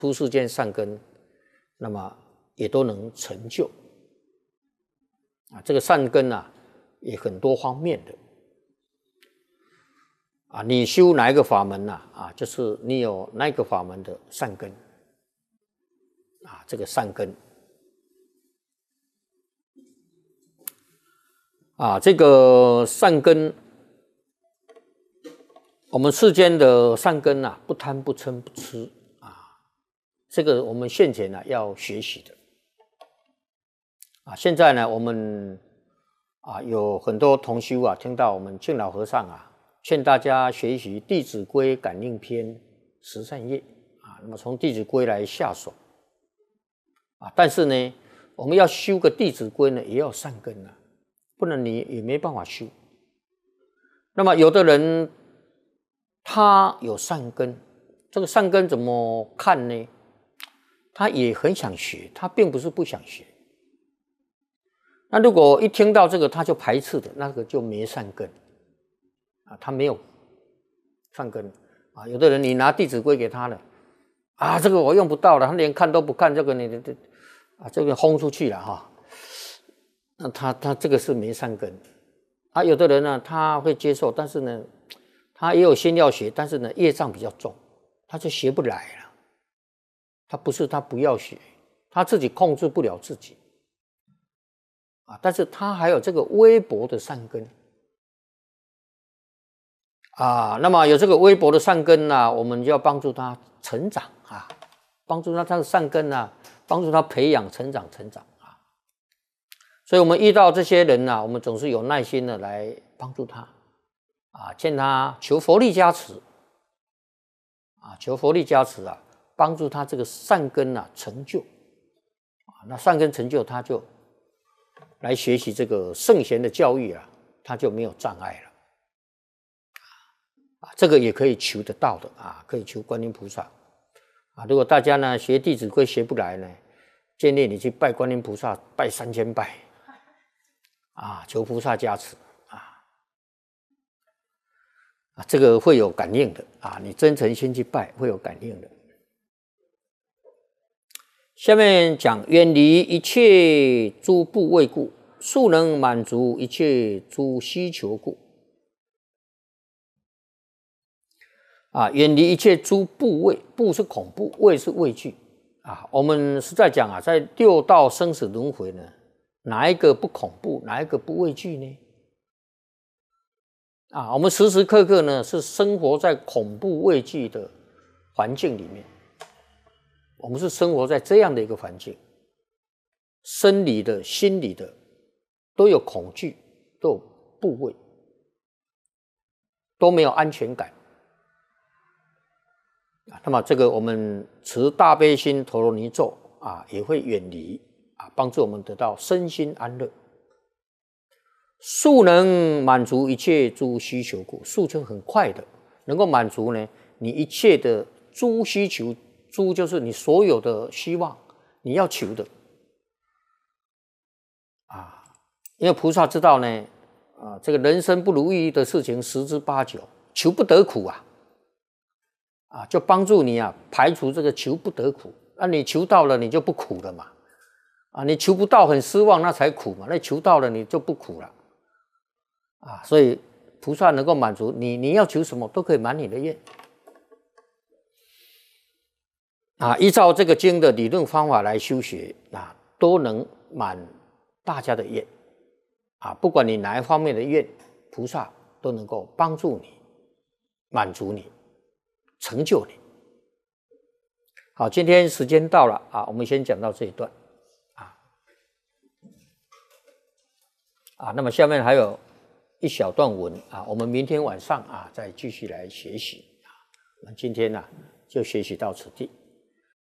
出世间善根，那么也都能成就。这个善根也很多方面的。你修哪一个法门就是你有那个法门的善根。这个善根。这个善根，我们世间的善根不贪不嗔不痴这个我们现前要学习的。现在呢，我们有很多同修听到我们净老和尚劝大家学习《弟子规》感应篇十善业那么从《弟子规》来下手但是呢，我们要修个《弟子规》呢，也要善根不然你也没办法修。那么有的人他有善根，这个善根怎么看呢？他也很想学，他并不是不想学。那如果一听到这个他就排斥的，那个就没善根他没有善根有的人你拿《弟子规》给他了这个我用不到了，他连看都不看，这个你这个轰出去了那他这个是没善根有的人呢他会接受，但是呢他也有心要学，但是呢业障比较重，他就学不来了。他不是他不要学，他自己控制不了自己但是他还有这个微薄的善根那么有这个微薄的善根我们就要帮助他成长帮助他的善根帮助他培养成长所以我们遇到这些人我们总是有耐心的来帮助他劝他求佛力加持求佛力加持帮助他这个善根成就那善根成就，他就来学习这个圣贤的教育他就没有障碍了这个也可以求得到的可以求观音菩萨如果大家呢学《弟子规》学不来呢，建议你去拜观音菩萨，拜3000拜求菩萨加持这个会有感应的你真诚心去拜会有感应的。下面讲远离一切诸怖畏故，速能满足一切诸需求故远离一切诸怖畏，怖是恐怖，畏是畏惧我们是在讲在六道生死轮回呢，哪一个不恐怖，哪一个不畏惧呢我们时时刻刻呢是生活在恐怖畏惧的环境里面，我们是生活在这样的一个环境，生理的心理的都有恐惧，都有怖畏，都没有安全感那么这个我们持大悲心陀罗尼咒也会远离帮助我们得到身心安乐。速能满足一切诸需求故，速就很快的能够满足呢你一切的诸需求，诸就是你所有的希望你要求的因为菩萨知道呢这个人生不如意的事情10之8九，求不得苦就帮助你排除这个求不得苦你求到了你就不苦了嘛你求不到很失望那才苦嘛，那求到了你就不苦了所以菩萨能够满足你要求什么都可以满你的愿依照这个经的理论方法来修学都能满大家的愿不管你哪一方面的愿，菩萨都能够帮助你，满足你，成就你。好，今天时间到了我们先讲到这一段那么下面还有一小段文我们明天晚上再继续来学习我们今天就学习到此地。